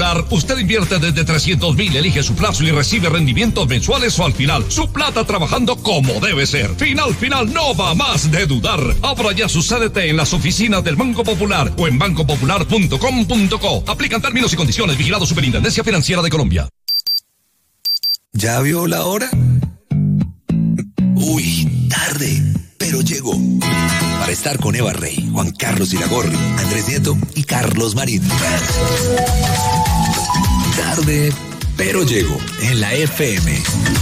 Popular, usted invierte desde 300,000, elige su plazo y recibe rendimientos mensuales o al final. Su plata trabajando como debe ser. Final, no va más de dudar. Abra ya su CDT en las oficinas del Banco Popular o en bancopopular.com.co. Aplican términos y condiciones. Vigilado Superintendencia Financiera de Colombia. ¿Ya vio la hora? Uy, tarde, pero llegó. Para estar con Eva Rey, Juan Carlos Iragorri, Andrés Nieto y Carlos Marín. Tarde, pero llegó en la FM.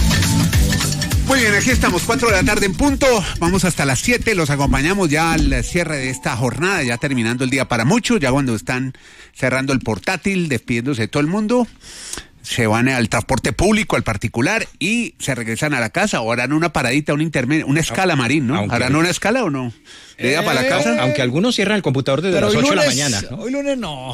Muy bien, aquí estamos, 4 de la tarde en punto. Vamos hasta las 7, los acompañamos ya al cierre de esta jornada, ya terminando el día para muchos, ya cuando están cerrando el portátil, despidiéndose de todo el mundo. Se van al transporte público, al particular, y se regresan a la casa, o harán una paradita, un intermedio, una escala, Marín, ¿no? ¿Harán una escala o no? ¿De ida para la casa? Aunque algunos cierran el computador desde las 8 de la mañana, ¿no? Hoy lunes no.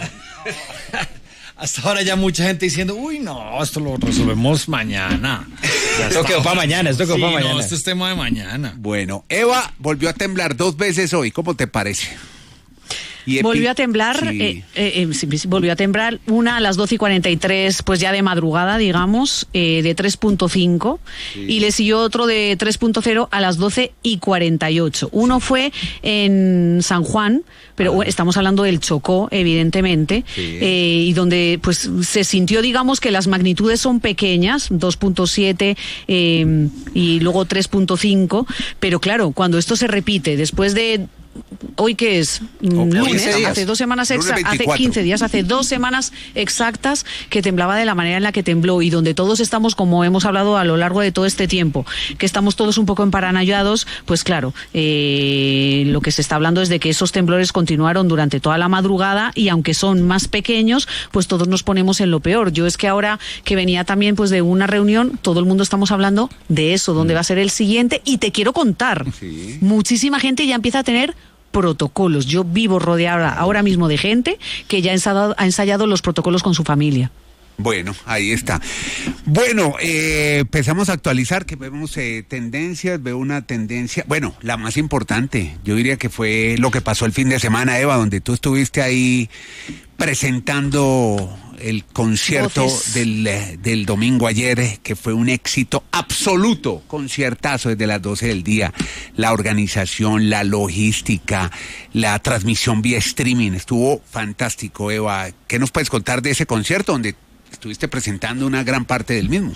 Hasta ahora ya mucha gente diciendo, uy, no, esto lo resolvemos mañana. Esto quedó para mañana, No, esto es tema de mañana. Bueno, Eva volvió a temblar 2 veces hoy, ¿cómo te parece? Volvió a temblar, sí. Volvió a temblar una a las 12:43, pues ya de madrugada, digamos, de 3.5, sí. Y le siguió otro de 3.0 a las 12:48. Uno fue en San Juan, pero estamos hablando del Chocó, evidentemente, sí. Y donde pues se sintió, digamos, que las magnitudes son pequeñas, 2.7 y luego 3.5, pero claro, cuando esto se repite después de... ¿Hoy qué es? Lunes, hace 2 semanas exactas, hace 15 días, hace 2 semanas exactas que temblaba de la manera en la que tembló, y donde todos estamos, como hemos hablado a lo largo de todo este tiempo, que estamos todos un poco emparanoiados, pues claro, lo que se está hablando es de que esos temblores continuaron durante toda la madrugada, y aunque son más pequeños, pues todos nos ponemos en lo peor. Yo es que ahora que venía también pues de una reunión, todo el mundo estamos hablando de eso, dónde va a ser el siguiente, y te quiero contar, sí. Muchísima gente ya empieza a tener protocolos. Yo vivo rodeada ahora mismo de gente que ya ha ensayado los protocolos con su familia. Bueno, ahí está. Bueno, empezamos a actualizar, que vemos tendencias, veo una tendencia, bueno, la más importante, yo diría que fue lo que pasó el fin de semana, Eva, donde tú estuviste ahí presentando el concierto del domingo ayer, que fue un éxito absoluto, conciertazo desde las 12 del día, la organización, la logística, la transmisión vía streaming, estuvo fantástico, Eva. ¿Qué nos puedes contar de ese concierto donde estuviste presentando una gran parte del mismo?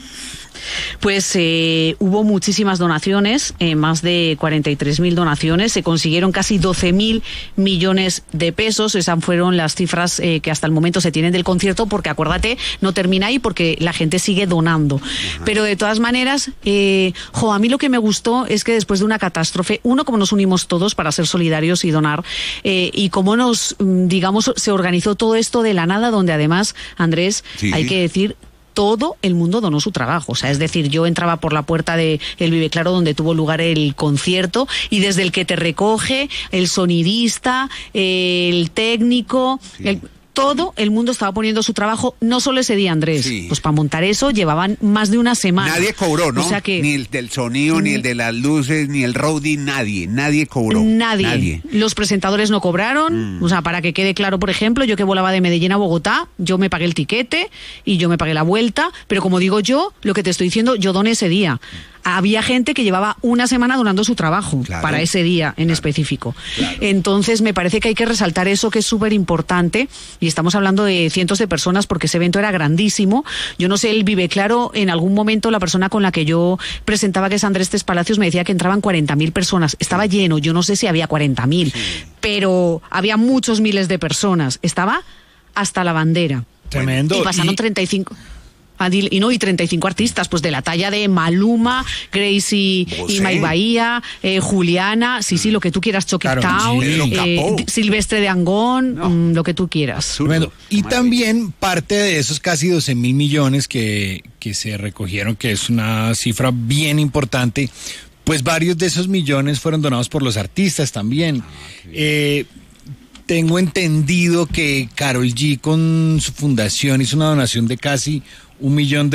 Pues hubo muchísimas donaciones, más de 43.000 donaciones, se consiguieron casi 12.000 millones de pesos, esas fueron las cifras que hasta el momento se tienen del concierto, porque acuérdate, no termina ahí porque la gente sigue donando. Ajá. Pero de todas maneras, a mí lo que me gustó es que después de una catástrofe, como nos unimos todos para ser solidarios y donar, y cómo se organizó todo esto de la nada, donde además, Andrés, sí. Hay que decir, todo el mundo donó su trabajo. O sea, es decir, yo entraba por la puerta de el Vive Claro donde tuvo lugar el concierto, y desde el que te recoge, el sonidista, el técnico, sí. Todo el mundo estaba poniendo su trabajo, no solo ese día, Andrés. Sí. Pues para montar eso llevaban más de una semana. Nadie cobró, ¿no? O sea que, ni el del sonido, ni el de las luces, ni el roadie, nadie cobró. Nadie. Los presentadores no cobraron. O sea, para que quede claro, por ejemplo, yo que volaba de Medellín a Bogotá, yo me pagué el tiquete y yo me pagué la vuelta, pero como digo yo, lo que te estoy diciendo, yo doné ese día. Había gente que llevaba una semana donando su trabajo, claro, para ese día en específico. Claro. Entonces me parece que hay que resaltar eso, que es súper importante, y estamos hablando de cientos de personas porque ese evento era grandísimo. Yo no sé, el Vive Claro, en algún momento la persona con la que yo presentaba, que es Andrés Palacios, me decía que entraban 40.000 personas. Estaba lleno, yo no sé si había 40.000, pero había muchos miles de personas. Estaba hasta la bandera. Tremendo. Y pasaron 35... y 35 artistas, pues de la talla de Maluma, Gracie y Mike Bahía, Juliana, sí, lo que tú quieras, Choquetown, Silvestre de Angón, lo que tú quieras. Bueno, y también parte de esos casi 12.000 millones que se recogieron, que es una cifra bien importante, pues varios de esos millones fueron donados por los artistas también. Tengo entendido que Karol G con su fundación hizo una donación de casi $1 millón.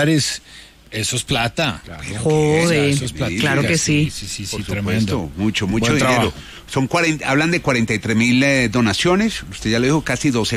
Eso es plata. Claro. Joder, eso es plata. Claro que sí. Sí, tremendo. Mucho dinero. Hablan de 43.000 donaciones. Usted ya lo dijo, casi 12